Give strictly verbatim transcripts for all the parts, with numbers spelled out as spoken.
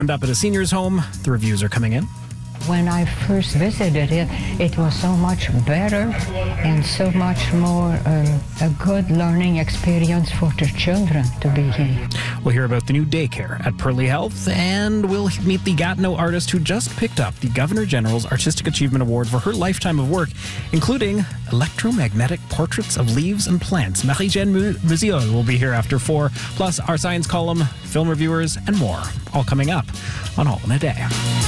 Up at a senior's home, the reviews are coming in. When I first visited it, it was so much better and so much more um, a good learning experience for the children to be here. We'll hear about the new daycare at Pearly Health, and we'll meet the Gatineau artist who just picked up the Governor General's Artistic Achievement Award for her lifetime of work, including electromagnetic portraits of leaves and plants. Marie-Jeanne Muziol will be here after four, plus our science column, film reviewers, and more, all coming up on All in a Day.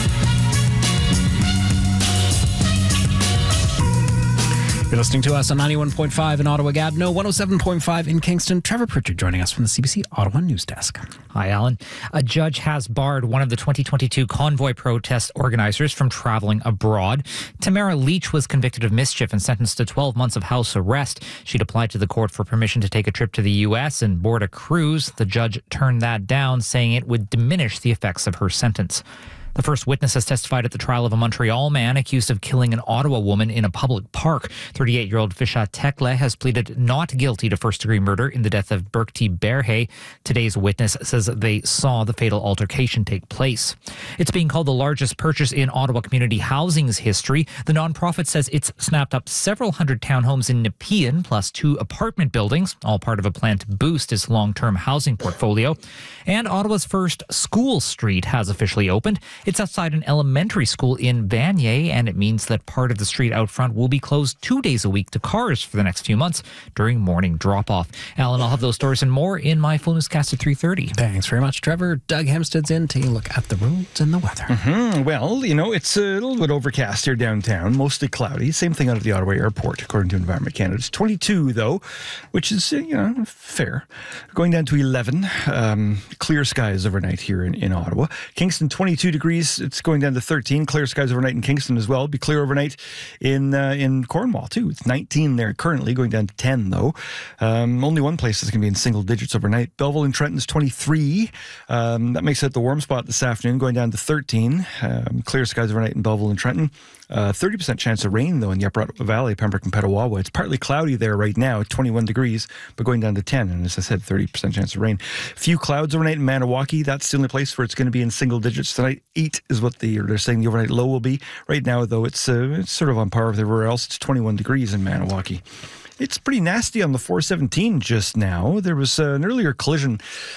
You're listening to us on ninety-one point five in Ottawa Gatineau, one oh seven point five in Kingston. Trevor Pritchard joining us from the C B C Ottawa News Desk. Hi, Alan. A judge has barred one of the twenty twenty-two convoy protest organizers from traveling abroad. Tamara Leach was convicted of mischief and sentenced to twelve months of house arrest. She'd applied to the court for permission to take a trip to the U S and board a cruise. The judge turned that down, saying it would diminish the effects of her sentence. The first witness has testified at the trial of a Montreal man accused of killing an Ottawa woman in a public park. thirty-eight-year-old Fisha Tekle has pleaded not guilty to first-degree murder in the death of Birkti Berhe. Today's witness says they saw the fatal altercation take place. It's being called the largest purchase in Ottawa community housing's history. The nonprofit says it's snapped up several hundred townhomes in Nepean, plus two apartment buildings, all part of a plan to boost its long-term housing portfolio. And Ottawa's first school street has officially opened. It's outside an elementary school in Vanier, and it means that part of the street out front will be closed two days a week to cars for the next few months during morning drop-off. Alan, I'll have those stories and more in my full newscast at three thirty. Thanks very much, Trevor. Doug Hempstead's in taking a look at the roads and the weather. Mm-hmm. Well, you know, it's a little bit overcast here downtown, mostly cloudy. Same thing out at the Ottawa Airport, according to Environment Canada. It's twenty-two, though, which is, uh, you know, fair. Going down to eleven. Um, clear skies overnight here in, in Ottawa. Kingston, twenty-two degrees. It's going down to thirteen. Clear skies overnight in Kingston as well. Be clear overnight in uh, in Cornwall, too. It's nineteen there currently, going down to ten, though. Um, only one place that's going to be in single digits overnight. Belleville and Trenton's twenty-three. Um, that makes it the warm spot this afternoon, going down to thirteen. Um, clear skies overnight in Belleville and Trenton. Uh, thirty percent chance of rain, though, in the Upper Ottawa Valley, Pembroke and Petawawa. It's partly cloudy there right now at twenty-one degrees, but going down to ten. And as I said, thirty percent chance of rain. Few clouds overnight in Maniwaki. That's the only place where it's going to be in single digits tonight. Eight is what the, they're saying the overnight low will be. Right now, though, it's, uh, it's sort of on par with everywhere else. It's twenty-one degrees in Maniwaki. It's pretty nasty on the four seventeen just now. There was uh, an earlier collision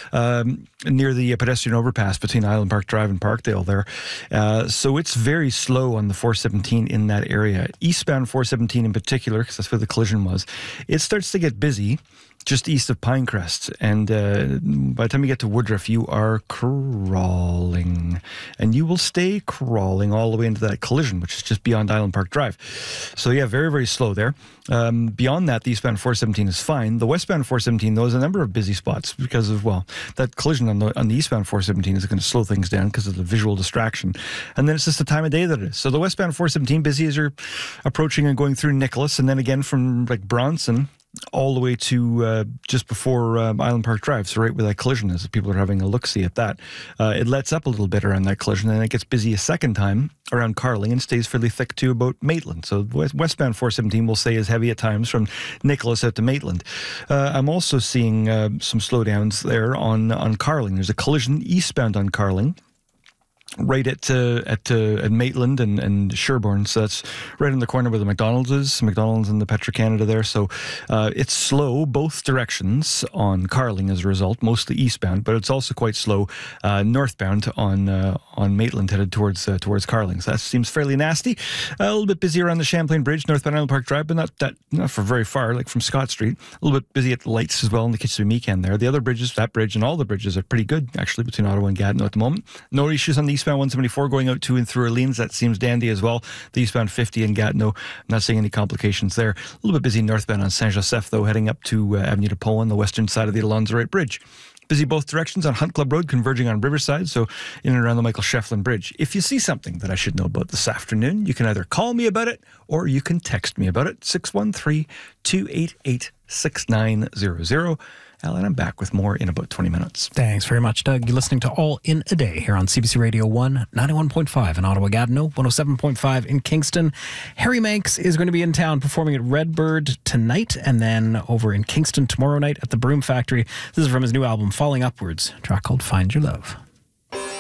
um, near the pedestrian overpass between Island Park Drive and Parkdale there. Uh, so it's very slow on the four seventeen in that area. Eastbound four seventeen in particular, because that's where the collision was, it starts to get busy just east of Pinecrest. And uh, by the time you get to Woodruff, you are crawling. And you will stay crawling all the way into that collision, which is just beyond Island Park Drive. So yeah, very, very slow there. Um, beyond that, the eastbound four seventeen is fine. The westbound four seventeen, though, is a number of busy spots because of, well, that collision on the, on the eastbound four seventeen is going to slow things down because of the visual distraction. And then it's just the time of day that it is. So the westbound four seventeen busy as you're approaching and going through Nicholas, and then again from like Bronson all the way to uh, just before um, Island Park Drive, so right where that collision is. People are having a look-see at that. Uh, it lets up a little bit around that collision, and it gets busy a second time around Carling and stays fairly thick to about Maitland. So west- westbound four seventeen will stay as heavy at times from Nicholas out to Maitland. Uh, I'm also seeing uh, some slowdowns there on, on Carling. There's a collision eastbound on Carling, right at uh, at, uh, at Maitland and, and Sherbourne. So that's right in the corner where the McDonald's is, McDonald's and the Petro-Canada there. So uh, it's slow both directions on Carling as a result, mostly eastbound, but it's also quite slow uh, northbound on uh, on Maitland headed towards uh, towards Carling. So that seems fairly nasty. Uh, a little bit busy around the Champlain Bridge, northbound Island Park Drive, but not that not for very far, like from Scott Street. A little bit busy at the lights as well in the Kitchener-Meekan there. The other bridges, that bridge and all the bridges are pretty good, actually, between Ottawa and Gatineau at the moment. No issues on the eastbound one seventy-four going out to and through Orleans. That seems dandy as well. The eastbound fifty in Gatineau, I'm not seeing any complications there. A little bit busy northbound on Saint-Joseph, though, heading up to uh, Avenue de Pau on the western side of the Alonzo Wright Bridge. Busy both directions on Hunt Club Road, converging on Riverside, so in and around the Michael Shefflin Bridge. If you see something that I should know about this afternoon, you can either call me about it or you can text me about it, six one three, two eight eight, six nine zero zero. Alan, I'm back with more in about twenty minutes. Thanks very much, Doug. You're listening to All in a Day here on C B C Radio one, ninety-one point five in Ottawa Gatineau, one oh seven point five in Kingston. Harry Manx is going to be in town performing at Redbird tonight and then over in Kingston tomorrow night at the Broom Factory. This is from his new album, Falling Upwards, a track called Find Your Love.